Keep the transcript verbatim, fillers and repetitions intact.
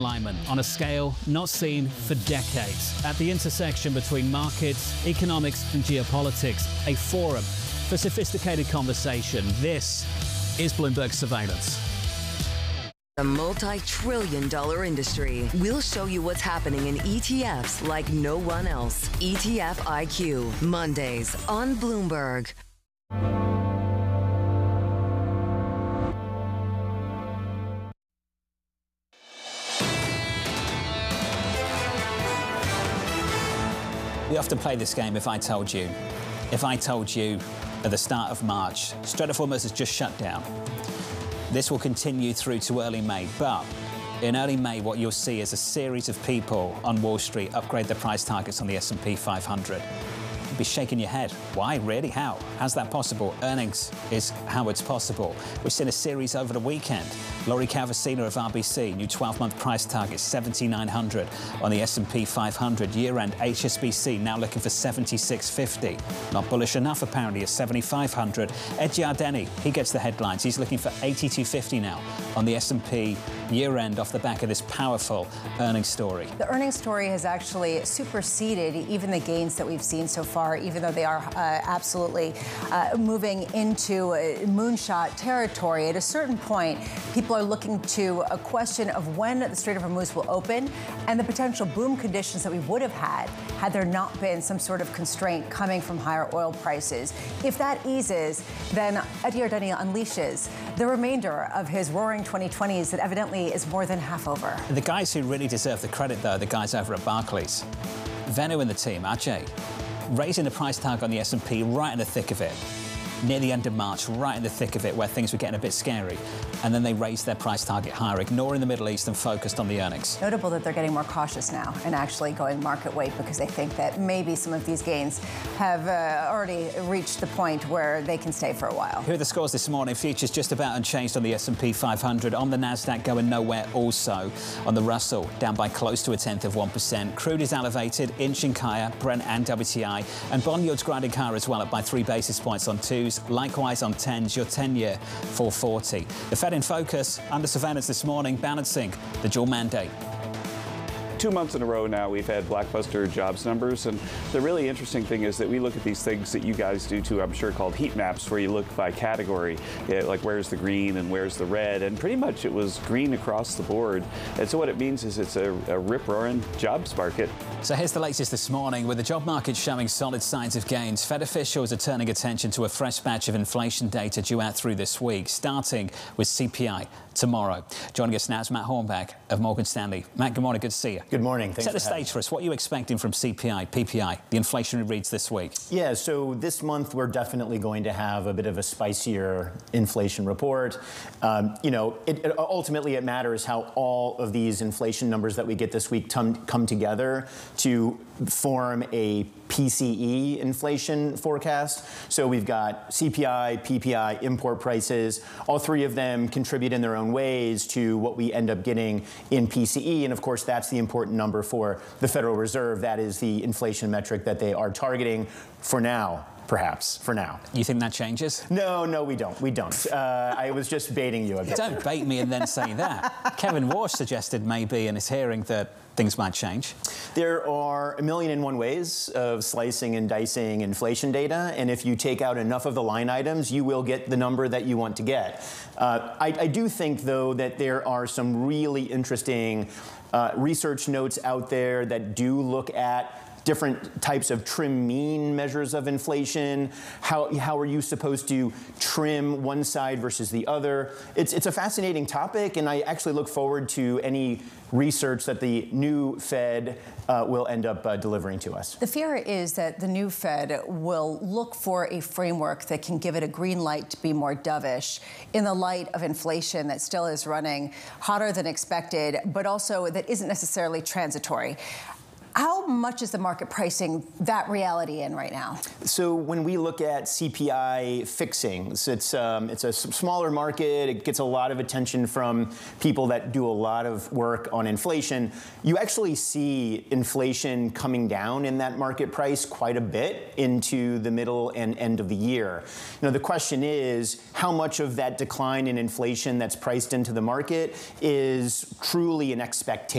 Alignment on a scale not seen for decades. At the intersection between markets, economics and geopolitics, a forum for sophisticated conversation. This is Bloomberg Surveillance. A multi-trillion dollar industry. We'll show you what's happening in E T Fs like no one else. E T F I Q, Mondays on Bloomberg. We often play this game, If I Told You. If I told you at the start of March, Strait of Hormuz has just shut down. This will continue through to early May, but in early May, what you'll see is a series of people on Wall Street upgrade their price targets on the S and P five hundred. You'd be shaking your head. Why? Really? How? How's that possible? Earnings is how it's possible. We've seen a series over the weekend. Lori Calvasina of R B C, new twelve-month price target, seventy-nine hundred on the S and P five hundred. Year-end H S B C now looking for seventy-six fifty. Not bullish enough, apparently, at seventy-five hundred. Ed Yardeni, he gets the headlines. He's looking for eighty-two fifty now on the S and P year-end off the back of this powerful earnings story. The earnings story has actually superseded even the gains that we've seen so far, even though they are uh, absolutely uh, moving into uh, moonshot territory. At a certain point, people are looking to a question of when the Strait of Hormuz will open and the potential boom conditions that we would have had had there not been some sort of constraint coming from higher oil prices. If that eases, then Ed Yardeni unleashes the remainder of his roaring twenty twenties that evidently is more than half over. The guys who really deserve the credit, though, the guys over at Barclays, Venu and the team, Ajay, raising the price tag on the S and P right in the thick of it, near the end of March, right in the thick of it, where things were getting a bit scary. And then they raised their price target higher, ignoring the Middle East and focused on the earnings. Notable that they're getting more cautious now and actually going market weight because they think that maybe some of these gains have uh, already reached the point where they can stay for a while. Here are the scores this morning. Futures just about unchanged on the S and P five hundred. On the Nasdaq, going nowhere also. On the Russell, down by close to a tenth of one percent. Crude is elevated, inching higher, Brent and W T I. And bond yields grinding higher as well, up by three basis points on twos. Likewise on tens, your ten-year four forty. The Fed in focus, under surveillance this morning, balancing the dual mandate. Two months in a row now we've had blockbuster jobs numbers, and the really interesting thing is that we look at these things that you guys do too, I'm sure, called heat maps, where you look by category, yeah, like where's the green and where's the red, and pretty much it was green across the board. And so what it means is it's a, a rip-roaring jobs market. So here's the latest this morning. With the job market showing solid signs of gains, Fed officials are turning attention to a fresh batch of inflation data due out through this week, starting with C P I tomorrow. Joining us now is Matt Hornbeck of Morgan Stanley. Matt, good morning. Good to see you. Good morning. Thanks Set the for having stage for us. What are you expecting from C P I, P P I, the inflationary reads this week? Yeah, so this month we're definitely going to have a bit of a spicier inflation report. Um, you know, it, it, ultimately it matters how all of these inflation numbers that we get this week come, come together to form a P C E inflation forecast. So we've got C P I, P P I, import prices. All three of them contribute in their own ways to what we end up getting in P C E. And of course, that's the important number for the Federal Reserve. That is the inflation metric that they are targeting for now. Perhaps, for now. You think that changes? No, no, we don't. We don't. Uh, I was just baiting you a bit. Don't bait me and then say that. Kevin Warsh suggested maybe in his hearing that things might change. There are a million and one ways of slicing and dicing inflation data, and if you take out enough of the line items, you will get the number that you want to get. Uh, I, I do think, though, that there are some really interesting uh, research notes out there that do look at different types of trim mean measures of inflation. How, how are you supposed to trim one side versus the other? It's, it's a fascinating topic, and I actually look forward to any research that the new Fed uh, will end up uh, delivering to us. The fear is that the new Fed will look for a framework that can give it a green light to be more dovish in the light of inflation that still is running hotter than expected, but also that isn't necessarily transitory. How much is the market pricing that reality in right now? So when we look at C P I fixings, it's um, it's a smaller market. It gets a lot of attention from people that do a lot of work on inflation. You actually see inflation coming down in that market price quite a bit into the middle and end of the year. You know, the question is how much of that decline in inflation that's priced into the market is truly an expectation